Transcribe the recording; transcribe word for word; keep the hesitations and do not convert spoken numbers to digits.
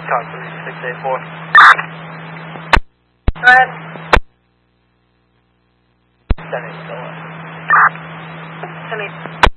Talk three six eight four. Go ahead. Ten eight still on. ten eight.